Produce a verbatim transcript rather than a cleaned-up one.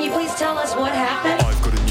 you please tell us what happened? I've got a